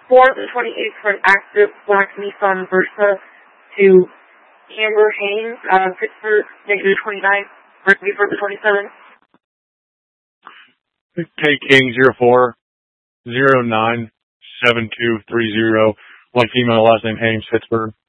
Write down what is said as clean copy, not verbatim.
4 the 28th for an active black Nissan Versa to Amber Haynes, Pittsburgh, -29, Berkeley for the 27th. K King 04097230, one female, last name Haynes, Pittsburgh.